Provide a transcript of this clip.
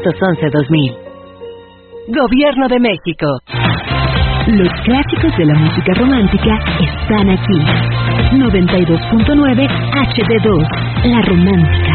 911-2000. Gobierno de México. Los clásicos de la música romántica están aquí. 92.9 HD2, La Romántica.